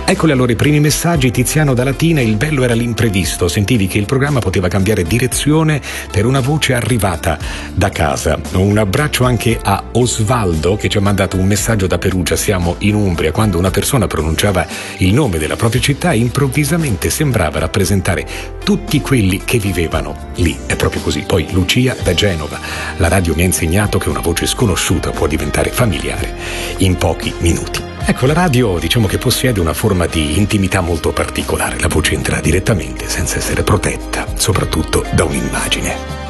Eccoli allora i primi messaggi. Tiziano da Latina: il bello era l'imprevisto, sentivi che il programma poteva cambiare direzione per una voce arrivata da casa. Un abbraccio anche a Osvaldo che ci ha mandato un messaggio da Perugia: siamo in Umbria, quando una persona pronunciava il nome della propria città improvvisamente sembrava rappresentare tutti quelli che vivevano lì. È proprio così. Poi Lucia da Genova: la radio mi ha insegnato che una voce sconosciuta può diventare familiare in pochi minuti. Ecco, la radio diciamo che possiede una forma di intimità molto particolare. La voce entra direttamente senza essere protetta, soprattutto da un'immagine.